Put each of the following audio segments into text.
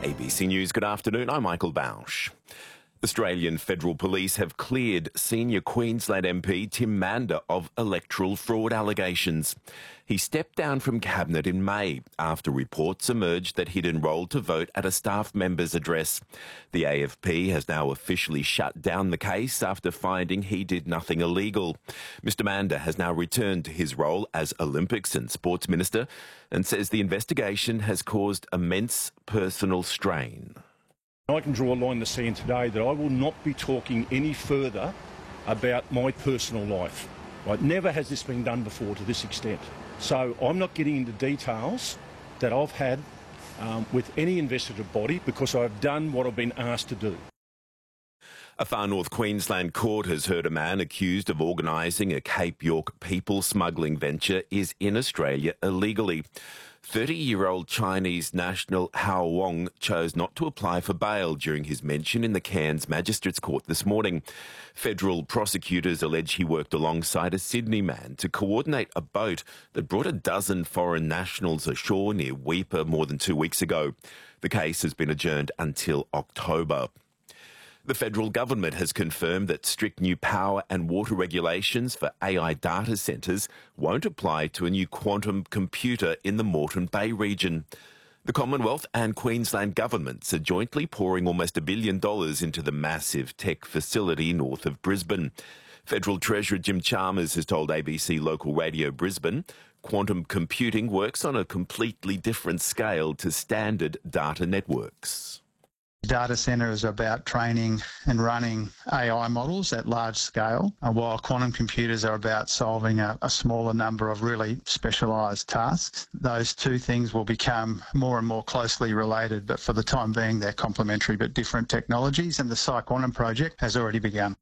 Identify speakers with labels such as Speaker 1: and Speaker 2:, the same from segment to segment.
Speaker 1: ABC News, good afternoon. I'm Michael Bausch. Australian Federal Police have cleared senior Queensland MP Tim Mander of electoral fraud allegations. He stepped down from Cabinet in May after reports emerged that he'd enrolled to vote at a staff member's address. The AFP has now officially shut down the case after finding he did nothing illegal. Mr Mander has now returned to his role as Olympics and Sports Minister and says the investigation has caused immense personal strain.
Speaker 2: I can draw a line in the sand today that I will not be talking any further about my personal life. Right? Never has this been done before to this extent. So I'm not getting into details that I've had with any investigative body because I've done what I've been asked to do.
Speaker 1: A far north Queensland court has heard a man accused of organising a Cape York people smuggling venture is in Australia illegally. 30-year-old Chinese national Hao Wong chose not to apply for bail during his mention in the Cairns Magistrates Court this morning. Federal prosecutors allege he worked alongside a Sydney man to coordinate a boat that brought a dozen foreign nationals ashore near Weipa more than 2 weeks ago. The case has been adjourned until October. The federal government has confirmed that strict new power and water regulations for AI data centres won't apply to a new quantum computer in the Moreton Bay region. The Commonwealth and Queensland governments are jointly pouring almost $1 billion into the massive tech facility north of Brisbane. Federal Treasurer Jim Chalmers has told ABC Local Radio Brisbane quantum computing works on a completely different scale to standard data networks.
Speaker 3: Data centre is about training and running AI models at large scale, while quantum computers are about solving a smaller number of really specialised tasks. Those two things will become more and more closely related, but for the time being they're complementary but different technologies, and the PsiQuantum project has already begun.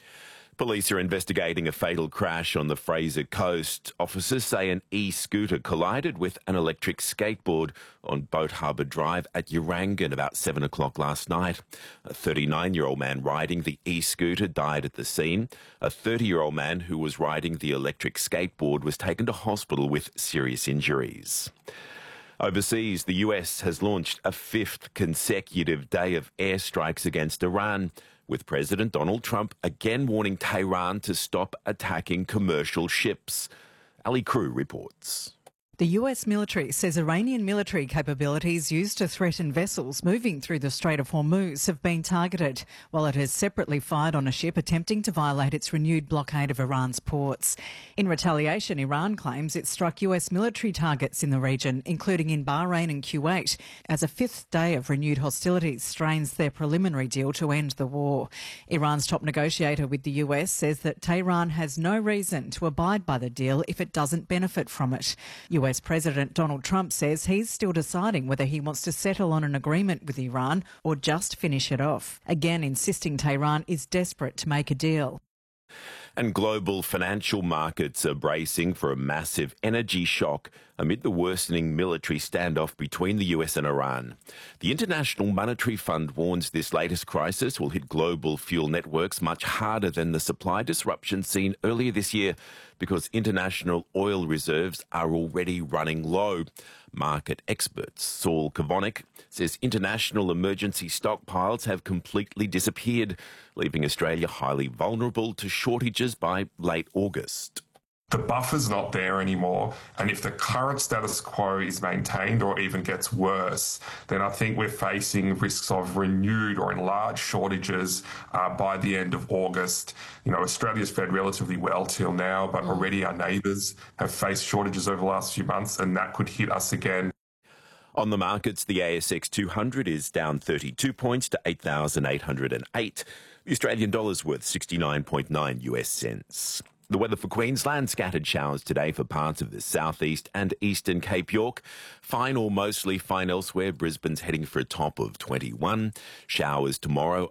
Speaker 1: Police are investigating a fatal crash on the Fraser Coast. Officers say an e-scooter collided with an electric skateboard on Boat Harbour Drive at Urangan about 7 o'clock last night. A 39-year-old man riding the e-scooter died at the scene. A 30-year-old man who was riding the electric skateboard was taken to hospital with serious injuries. Overseas, the US has launched a fifth consecutive day of airstrikes against Iran, with President Donald Trump again warning Tehran to stop attacking commercial ships. Ali Crew reports.
Speaker 4: The US military says Iranian military capabilities used to threaten vessels moving through the Strait of Hormuz have been targeted, while it has separately fired on a ship attempting to violate its renewed blockade of Iran's ports. In retaliation, Iran claims it struck US military targets in the region, including in Bahrain and Kuwait, as a fifth day of renewed hostilities strains their preliminary deal to end the war. Iran's top negotiator with the US says that Tehran has no reason to abide by the deal if it doesn't benefit from it. US President Donald Trump says he's still deciding whether he wants to settle on an agreement with Iran or just finish it off, again insisting Tehran is desperate to make a deal.
Speaker 1: And global financial markets are bracing for a massive energy shock amid the worsening military standoff between the US and Iran. The International Monetary Fund warns this latest crisis will hit global fuel networks much harder than the supply disruption seen earlier this year because international oil reserves are already running low. Market expert Saul Kavonik says international emergency stockpiles have completely disappeared, leaving Australia highly vulnerable to shortages by late August.
Speaker 5: The buffer's not there anymore, and if the current status quo is maintained or even gets worse, then I think we're facing risks of renewed or enlarged shortages by the end of August. You know, Australia's fared relatively well till now, but already our neighbours have faced shortages over the last few months, and that could hit us again.
Speaker 1: On the markets, the ASX 200 is down 32 points to 8,808. The Australian dollar's worth 69.9 US cents. The weather for Queensland, scattered showers today for parts of the southeast and eastern Cape York. Fine or mostly fine elsewhere. Brisbane's heading for a top of 21. Showers tomorrow